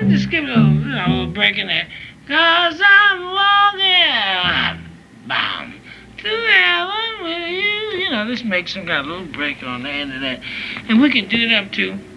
Just give it a little break in there. Cause I'm walking, bound to heaven with you. Just make some kind of little break on the end of that. And we can do it up to